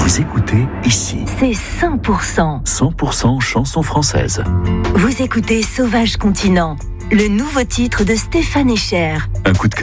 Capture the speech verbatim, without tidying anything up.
Vous écoutez ici. C'est cent pour cent. cent pour cent chansons françaises. Vous écoutez Sauvage Continent, le nouveau titre de Stéphane Echer. Un coup de